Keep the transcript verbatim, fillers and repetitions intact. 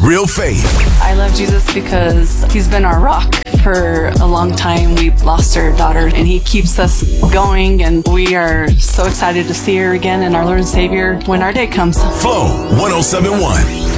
real faith. I love Jesus because he's been our rock for a long time. We lost our daughter and he keeps us going, and we are so excited to see her again and our Lord and Savior when our day comes. Flow one oh seven point one.